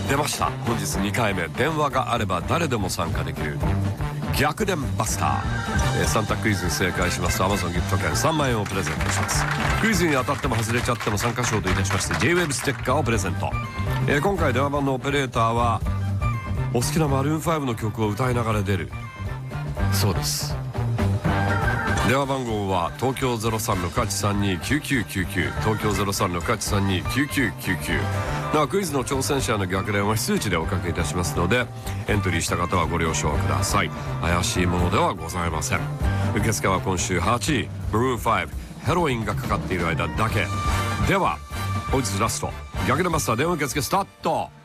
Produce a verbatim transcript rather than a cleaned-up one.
出ました。本日にかいめ、電話があれば誰でも参加できる逆電バスター、えー、さん択クイズに正解しますと Amazon ギフト券さんまんえんをプレゼントします。クイズに当たっても外れちゃっても参加賞といたしまして ジェイウェブ ステッカーをプレゼント、えー、今回電話番のオペレーターはお好きなマルーンファイブの曲を歌いながら出るそうです。電話番号は東京 ゼロさんろくはちさんに きゅうきゅうきゅうきゅう 東京 ゼロさんろくはちさんに きゅうきゅうきゅうきゅう。なおクイズの挑戦者の逆電は非通知でおかけいたしますので、エントリーした方はご了承ください。怪しいものではございません。受付は今週はちいマルーンファイブヘロインがかかっている間だけ。では本日ラスト逆電マスター電話受付スタート。